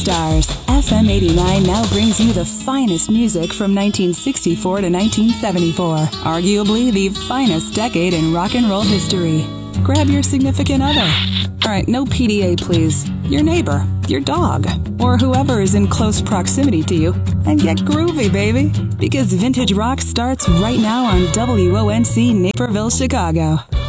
Stars. FM 89 now brings you the finest music from 1964 to 1974. Arguably the finest decade in rock and roll history. Grab your significant other. Alright, no PDA please. Your neighbor, your dog, or whoever is in close proximity to you, and get groovy, baby. Because Vintage Rock starts right now on WONC Naperville, Chicago.